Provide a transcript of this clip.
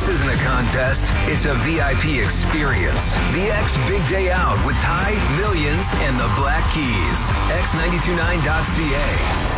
This isn't a contest, it's a VIP experience. The X Big Day Out with Ty, Millions, and the Black Keys. X929.ca.